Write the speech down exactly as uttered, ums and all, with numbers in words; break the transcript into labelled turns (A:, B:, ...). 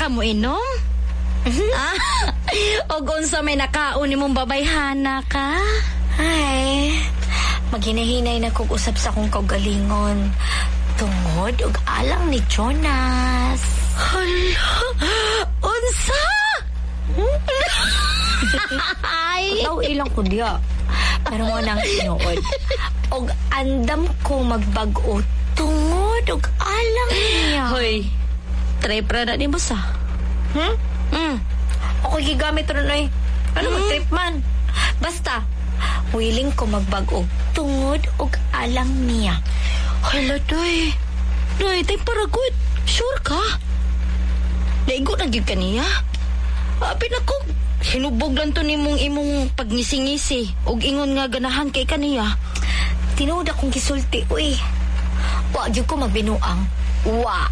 A: ka mo inom? Ah, og unsa may nakaon nimong babayhana ka?
B: Ay, maghinahinay na kog usab sa akong kaugalingon. Tungod og alang ni Jonas.
A: Hala, unsa?
B: Ay, daw ilang ko diya. Pero mo nang tinuod. Og andam ko magbag-o tungod og alang niya.
A: Hoy, trip ra na ni mo sa.
B: Hmm?
A: Mm.
B: Ako gigamit ron ay. Ano
A: Hmm?
B: mag-trip man? Basta, willing ko magbag-o tungod og alang niya.
A: Hala, doy. Doy, tay para good. Sure ka? Naigo na gyud kaniya. Abi na ko. Hinubog lang to nimong imong pagngisi-ngisi og ingon nga ganahan kay kaniya.
B: Tinuod akong gisulti, uy. Wa gyud ko magbinuang. Wa